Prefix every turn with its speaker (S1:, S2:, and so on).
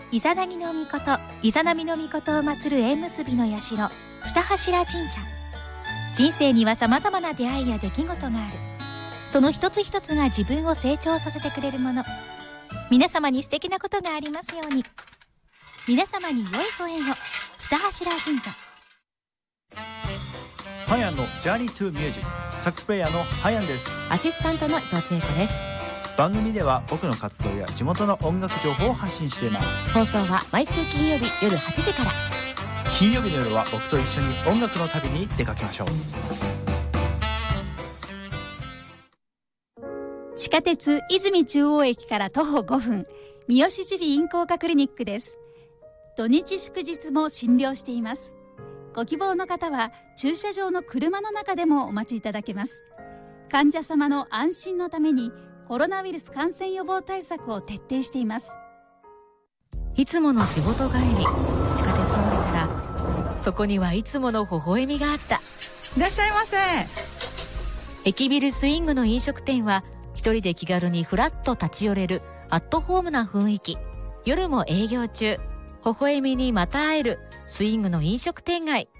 S1: イザナギの御事、イザナミの御事を祀る縁結びの社、二柱神社。人生には様々な出会いや出来事がある。その一つ一つが自分を成長させてくれるもの。皆様に素敵なことがありますように。皆様に良いご縁を。二柱神社。
S2: ハヤンのジャーニートゥーミュージック、サックスプレイヤーのハヤンです。
S3: アシスタントの伊藤千恵子です。
S2: 番組では僕の活動や地元の音楽情報を発信しています。
S3: 放送は毎週金曜日夜8時から。
S2: 金曜日の夜は僕と一緒に音楽の旅に出かけましょう。
S4: 地下鉄泉中央駅から徒歩5分、三好耳鼻咽喉科クリニックです。土日祝日も診療しています。ご希望の方は駐車場の車の中でもお待ちいただけます。患者様の安心のためにコロナウイルス感染予防対策を徹底しています。
S3: いつもの仕事帰り、地下鉄を降りたら、そこにはいつもの微笑みがあった。
S5: いらっしゃいませ。
S3: 駅ビルスイングの飲食店は一人で気軽にフラッと立ち寄れるアットホームな雰囲気。夜も営業中。微笑みにまた会えるスイングの飲食店街。